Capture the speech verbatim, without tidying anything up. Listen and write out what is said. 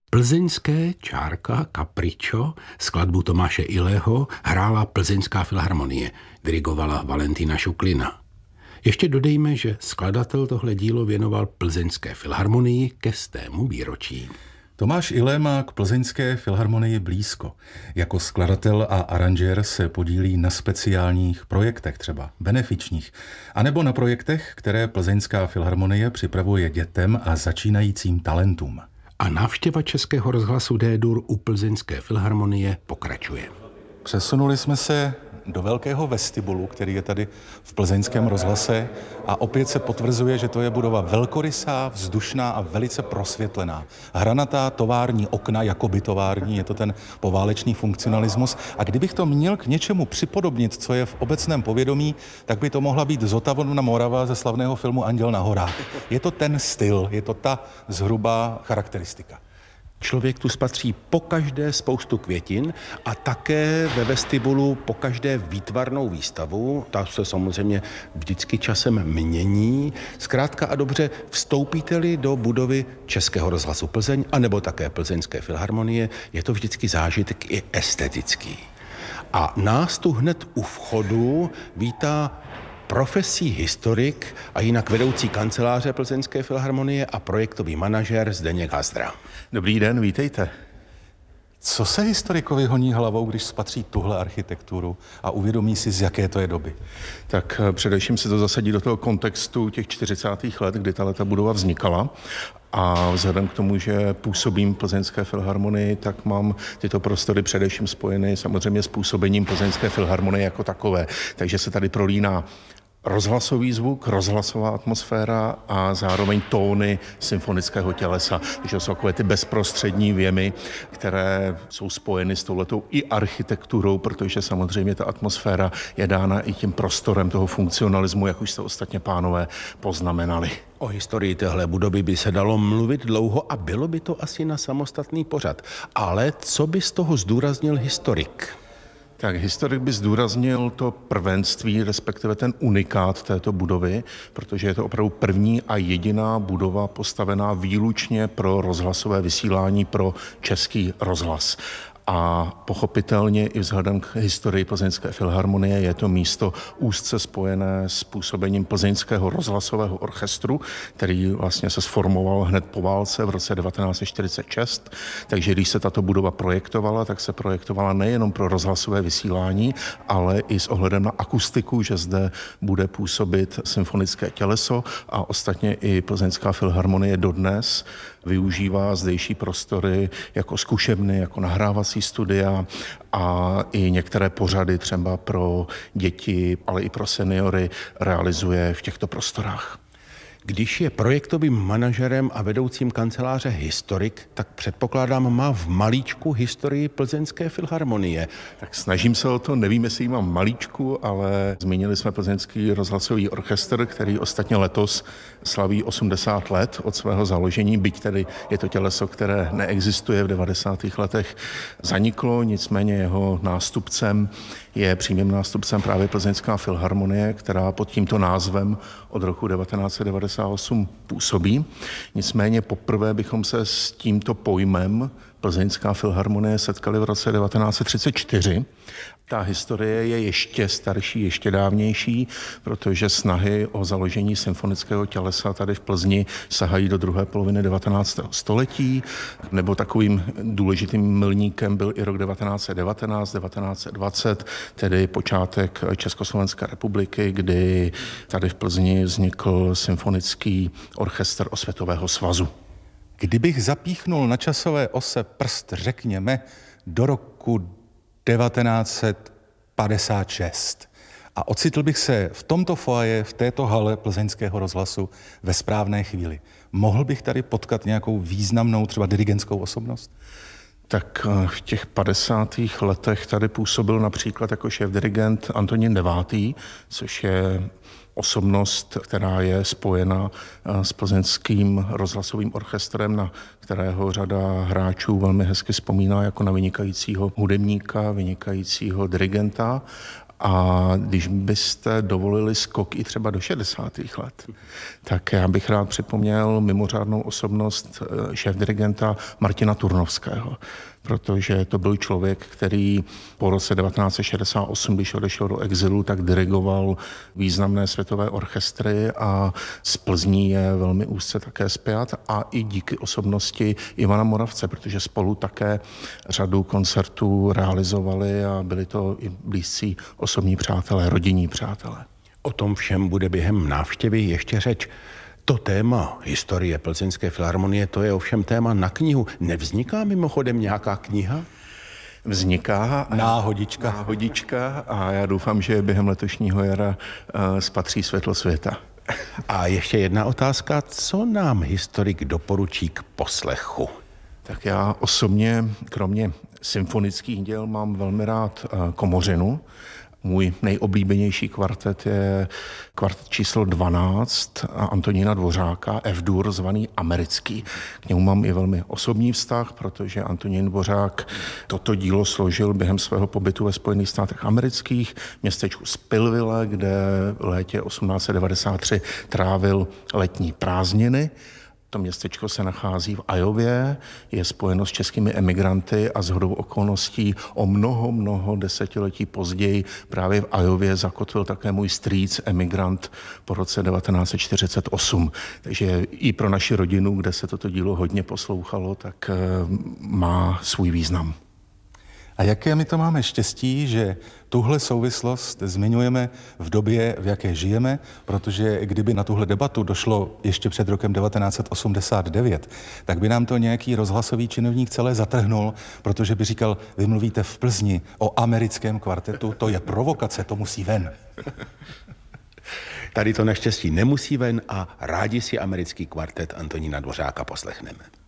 Plzeňské čárka Capriccio, skladbu Tomáše Ilého, hrála Plzeňská filharmonie, dirigovala Valentína Šuklina. Ještě dodejme, že skladatel tohle dílo věnoval Plzeňské filharmonii ke stému výročí. Tomáš Ilé má k Plzeňské filharmonii blízko. Jako skladatel a aranžér se podílí na speciálních projektech, třeba benefičních, anebo na projektech, které Plzeňská filharmonie připravuje dětem a začínajícím talentům. A návštěva Českého rozhlasu D-dur u Plzeňské filharmonie pokračuje. Přesunuli jsme se do velkého vestibulu, který je tady v Plzeňském rozhlase, a opět se potvrzuje, že to je budova velkorysá, vzdušná a velice prosvětlená. Hranatá tovární okna, jakoby tovární, je to ten poválečný funkcionalismus. A kdybych to měl k něčemu připodobnit, co je v obecném povědomí, tak by to mohla být Zotavona Morava ze slavného filmu Anděl na horách. Je to ten styl, je to ta zhruba charakteristika. Člověk tu spatří pokaždé spoustu květin a také ve vestibulu pokaždé výtvarnou výstavu. Ta se samozřejmě vždycky časem mění. Zkrátka a dobře, vstoupíte-li do budovy Českého rozhlasu Plzeň anebo také Plzeňské filharmonie, je to vždycky zážitek i estetický. A nás tu hned u vchodu vítá profesí historik a jinak vedoucí kanceláře Plzeňské filharmonie a projektový manažer Zdeněk Hazdra. Dobrý den, vítejte. Co se historikovi honí hlavou, když spatří tuhle architekturu a uvědomí si, z jaké to je doby? Tak především se to zasadí do toho kontextu těch čtyřicátých let, kdy tato budova vznikala. A vzhledem k tomu, že působím Plzeňské filharmonii, tak mám tyto prostory především spojeny samozřejmě s působením Plzeňské filharmonie jako takové. Takže se tady prolíná rozhlasový zvuk, rozhlasová atmosféra a zároveň tóny symfonického tělesa. Takže jsou takové ty bezprostřední věmy, které jsou spojeny s touhletou i architekturou, protože samozřejmě ta atmosféra je dána i tím prostorem toho funkcionalismu, jak už jste ostatně pánové poznamenali. O historii téhle budovy by se dalo mluvit dlouho a bylo by to asi na samostatný pořad. Ale co by z toho zdůraznil historik? Tak historik by zdůraznil to prvenství, respektive ten unikát této budovy, protože je to opravdu první a jediná budova postavená výlučně pro rozhlasové vysílání pro Český rozhlas. A pochopitelně i vzhledem k historii Plzeňské filharmonie je to místo úzce spojené s působením Plzeňského rozhlasového orchestru, který vlastně se sformoval hned po válce v roce devatenáct set čtyřicet šest. Takže když se tato budova projektovala, tak se projektovala nejenom pro rozhlasové vysílání, ale i s ohledem na akustiku, že zde bude působit symfonické těleso, a ostatně i Plzeňská filharmonie dodnes využívá zdejší prostory jako zkušebny, jako nahrávací studia a i některé pořady třeba pro děti, ale i pro seniory realizuje v těchto prostorách. Když je projektovým manažerem a vedoucím kanceláře historik, tak předpokládám, má v malíčku historii Plzeňské filharmonie. Tak snažím se o to, nevím, jestli mám malíčku, ale zmínili jsme Plzeňský rozhlasový orchestr, který ostatně letos slaví osmdesát let od svého založení, byť tedy je to těleso, které neexistuje, v devadesátých letech zaniklo, nicméně jeho nástupcem je přímým nástupcem právě Plzeňská filharmonie, která pod tímto názvem od roku devatenáct set devadesát osm působí. Nicméně poprvé bychom se s tímto pojmem Plzeňská filharmonie setkali v roce devatenáct set třicet čtyři. Ta historie je ještě starší, ještě dávnější, protože snahy o založení symfonického tělesa tady v Plzni sahají do druhé poloviny devatenáctého století, nebo takovým důležitým milníkem byl i rok devatenáct set devatenáct, devatenáct set dvacet, tedy počátek Československé republiky, kdy tady v Plzni vznikl symfonický orchestr Osvětového svazu. Kdybych zapíchnul na časové ose prst, řekněme, do roku devatenáct set padesát šest a ocitl bych se v tomto foaje, v této hale Plzeňského rozhlasu ve správné chvíli, mohl bych tady potkat nějakou významnou, třeba dirigentskou osobnost? Tak v těch padesátých letech tady působil například jako šéfdirigent Antonín Devátý, což je osobnost, která je spojena s Plzeňským rozhlasovým orchestrem, na kterého řada hráčů velmi hezky vzpomíná jako na vynikajícího hudebníka, vynikajícího dirigenta. A když byste dovolili skok i třeba do šedesátých let, tak já bych rád připomněl mimořádnou osobnost šéfdirigenta Martina Turnovského, protože to byl člověk, který po roce devatenáct set šedesát osm, když odešel do exilu, tak dirigoval významné světové orchestry a z Plzní je velmi úzce také spjat a i díky osobnosti Ivana Moravce, protože spolu také řadu koncertů realizovali a byli to i blízcí osobní přátelé, rodinní přátelé. O tom všem bude během návštěvy ještě řeč. To téma historie Plzeňské filharmonie, to je ovšem téma na knihu. Nevzniká mimochodem nějaká kniha? Vzniká. Náhodička. Náhodička a já doufám, že během letošního jara uh, spatří světlo světa. A ještě jedna otázka. Co nám historik doporučí k poslechu? Tak já osobně, kromě symfonických děl, mám velmi rád uh, komořinu. Můj nejoblíbenější kvartet je kvartet číslo dvanáct Antonína Dvořáka, F-dur, zvaný Americký. K němu mám i velmi osobní vztah, protože Antonín Dvořák toto dílo složil během svého pobytu ve Spojených státech amerických, městečku Spillville, kde v létě osmnáct set devadesát tři trávil letní prázdniny. To městečko se nachází v Iowě, je spojeno s českými emigranty a shodou okolností o mnoho, mnoho desetiletí později právě v Iowě zakotvil také můj strýc, emigrant po roce devatenáct set čtyřicet osm. Takže i pro naši rodinu, kde se toto dílo hodně poslouchalo, tak má svůj význam. A jaké my to máme štěstí, že tuhle souvislost zmiňujeme v době, v jaké žijeme, protože kdyby na tuhle debatu došlo ještě před rokem devatenáct set osmdesát devět, tak by nám to nějaký rozhlasový činovník celé zatrhnul, protože by říkal, vy mluvíte v Plzni o americkém kvartetu, to je provokace, to musí ven. Tady to neštěstí nemusí ven a rádi si americký kvartet Antonína Dvořáka poslechneme.